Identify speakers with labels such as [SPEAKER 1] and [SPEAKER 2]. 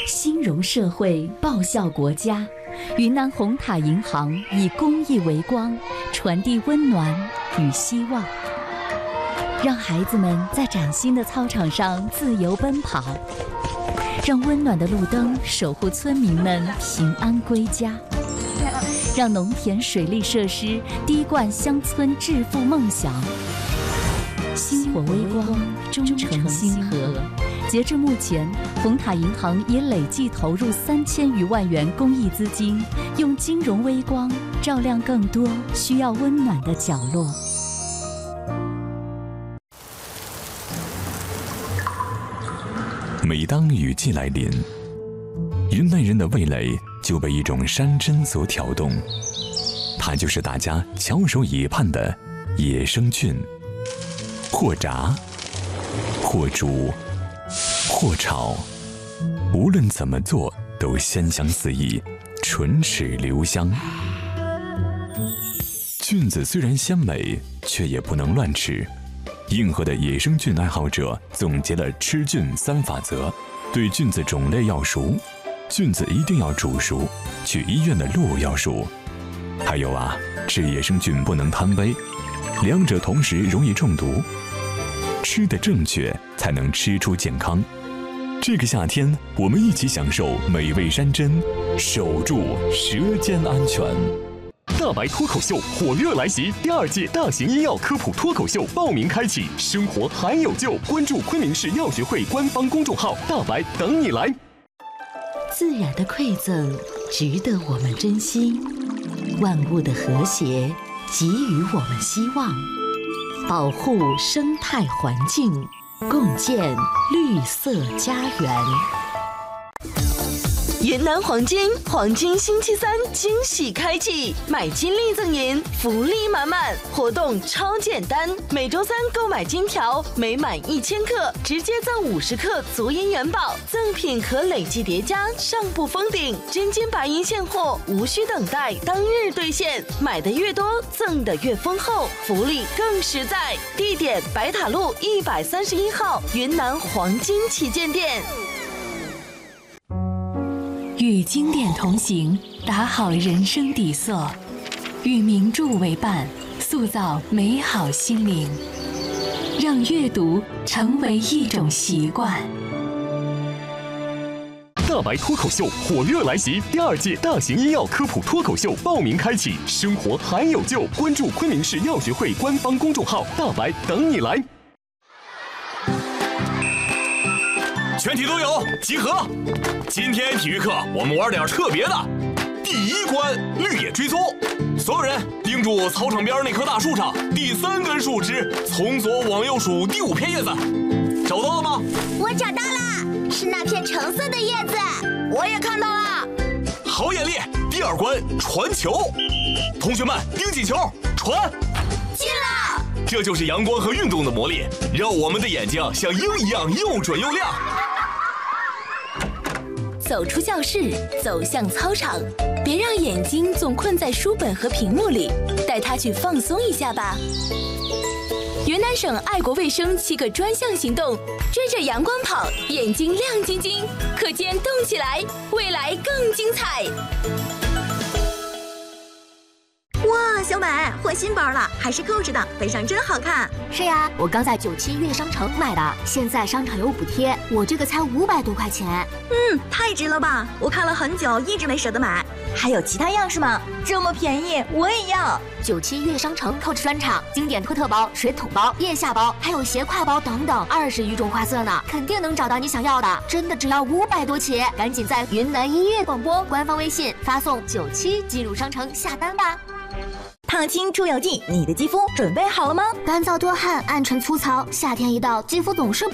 [SPEAKER 1] 兴荣社会，报效国家。云南红塔银行以公益为光，传递温暖与希望，让孩子们在崭新的操场上自由奔跑，让温暖的路灯守护村民们平安归家，让农田水利设施滴灌乡村致富梦想。星火微光，忠诚星河。截至目前，红塔银行已累计投入3000余万元公益资金，用金融微光照亮更多需要温暖的角落。
[SPEAKER 2] 每当雨季来临，云南人的味蕾就被一种山珍所挑动，它就是大家翘首以盼的野生菌。或炸，或煮，或炒，无论怎么做都鲜香四溢，唇齿留香。菌子虽然鲜美，却也不能乱吃。硬核的野生菌爱好者总结了吃菌3法则：对菌子种类要熟，菌子一定要煮熟，去医院的路要熟。还有啊，吃野生菌不能贪杯，两者同时容易中毒。吃得正确，才能吃出健康。这个夏天，我们一起享受美味山珍，守住舌尖安全。
[SPEAKER 3] 大白脱口秀火热来袭，第2届大型医药科普脱口秀报名开启，生活还有救！关注昆明市药学会官方公众号，大白等你来。
[SPEAKER 1] 自然的馈赠值得我们珍惜，万物的和谐给予我们希望。保护生态环境，共建绿色家园。
[SPEAKER 4] 云南黄金星期3惊喜开启，买金粒赠银，福利满满，活动超简单。每周3购买金条，每满1000克直接赠50克足银元宝，赠品可累计叠加，上不封顶。真金白银现货，无需等待，当日兑现。买的越多，赠的越丰厚，福利更实在。地点：白塔路131号云南黄金旗舰店。
[SPEAKER 5] 与经典同行，打好人生底色；与名著为伴，塑造美好心灵。让阅读成为一种习惯。
[SPEAKER 3] 大白脱口秀火热来袭，第2届大型医药科普脱口秀报名开启，生活还有救！关注昆明市药学会官方公众号，大白等你来。
[SPEAKER 6] 全体都有集合！今天体育课我们玩点特别的。第1关绿野追踪，所有人盯住操场边那棵大树上第3根树枝，从左往右数第5片叶子，找到了吗？
[SPEAKER 7] 我找到了，是那片橙色的叶子。
[SPEAKER 4] 我也看到了。
[SPEAKER 6] 好眼力！第2关传球，同学们盯紧球，传。
[SPEAKER 7] 进了！
[SPEAKER 6] 这就是阳光和运动的魔力，让我们的眼睛像鹰一样又准又亮。
[SPEAKER 4] 走出教室，走向操场，别让眼睛总困在书本和屏幕里，带它去放松一下吧。云南省爱国卫生7个专项行动，追着阳光跑，眼睛亮晶晶，课间动起来，未来更精彩。
[SPEAKER 7] 哇，小美换新包了，还是扣着的，背上真好看。
[SPEAKER 8] 是呀，我刚在97悦商城买的，现在商场有补贴，我这个才500多块钱。
[SPEAKER 7] 太值了吧！我看了很久，一直没舍得买。还有其他样式吗？这么便宜，我也要。
[SPEAKER 8] 97悦商城Coach专场，经典托特包、水桶包、腋下包，还有斜挎包等等，20余种花色呢，肯定能找到你想要的。真的只要500多起，赶紧在云南音乐广播官方微信发送97进入商城下单吧。
[SPEAKER 7] 烫青出油剂，你的肌肤准备好了吗？
[SPEAKER 8] 干燥多汗、暗沉粗糙，夏天一到，肌肤总是